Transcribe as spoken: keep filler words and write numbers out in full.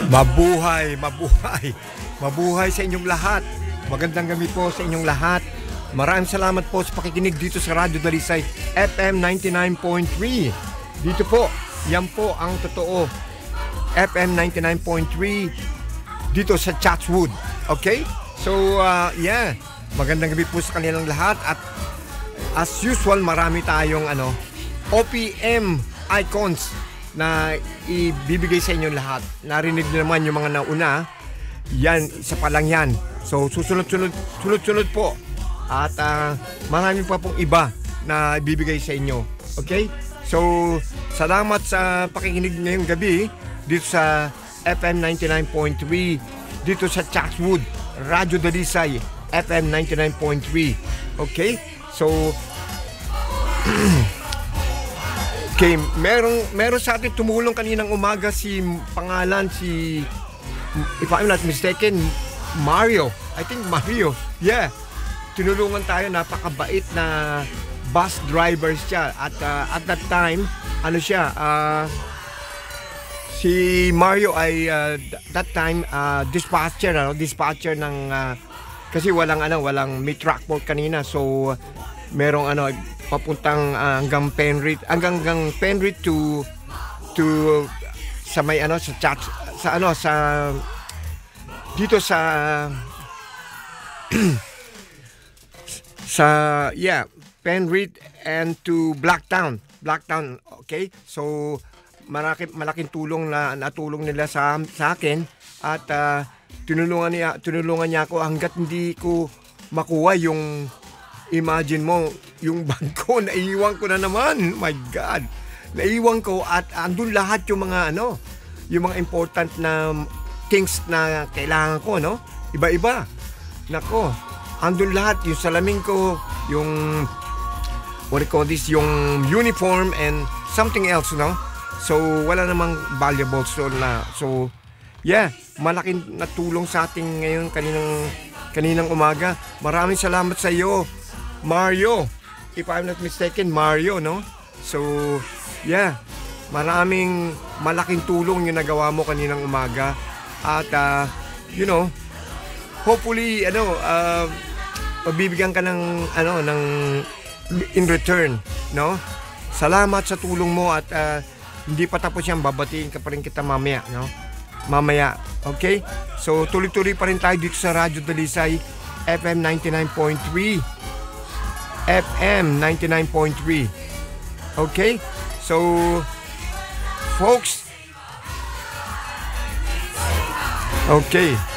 Mabuhay, mabuhay. Mabuhay sa inyong lahat. Magandang gabi po sa inyong lahat. Maraming salamat po sa pakikinig dito sa Radyo Dalisay F M ninety-nine point three. Dito po, yan po ang totoo. F M ninety-nine point three dito sa Chatswood. Okay? So, uh, yeah. Magandang gabi po sa kanilang lahat. At as usual, marami tayong ano, O P M icons na ibibigay sa inyo lahat. Narinig nyo naman yung mga nauna. Yan, isa pa lang yan. So, susunod-sunod sunod-sunod po. At uh, marami pa pong iba na ibibigay sa inyo. Okay? So, salamat sa pakikinig ngayong gabi dito sa F M ninety-nine point three, dito sa Chatswood, Radyo Dalisay, F M ninety-nine point three. Okay? So, okay, merong, meron sa atin tumulong kaninang umaga si pangalan si, if I'm not mistaken, Mario. I think Mario. Yeah. Tinulungan tayo, napakabait na bus driver siya. At uh, at that time, ano siya, uh, si Mario ay uh, that time uh, dispatcher, ano, dispatcher ng uh, kasi walang ano, walang may truck port kanina. So merong ano papuntang uh, hanggang Penrith, hanggang, hanggang Penrith to to sa may ano sa chat sa ano sa dito sa sa yeah, Penrith and to Blacktown. Blacktown, okay? So malaki, malaking tulong na natulong nila sa sa akin at uh, tinulungan niya tinulungan niya ako hangga't hindi ko makuha yung, imagine mo, yung bag ko, naiiwan ko na naman. My God. Naiiwan ko at andun lahat yung mga ano, yung mga important na things na kailangan ko, no? Iba-iba. Nako, andun lahat, yung salamin ko, yung what do you call this, yung uniform and something else, no? So, wala namang valuables so na. So, yeah, malaking natulong sa ating ngayon kaninang kaninang umaga. Maraming salamat sa iyo, Mario. If I'm not mistaken, Mario, no? So, yeah, maraming malaking tulong yung nagawa mo kaninang umaga. At, uh, you know, hopefully, ano, uh, pagbibigyan ka ng, ano, ng, in return, no? Salamat sa tulong mo at, uh, hindi pa tapos yan, babatiin ka pa rin kita mamaya, no? Mamaya, okay? So, tuloy-tuloy pa rin tayo dito sa Radyo Dalisay, F M ninety-nine point three. F M ninety-nine point three. Okay? So, folks, okay.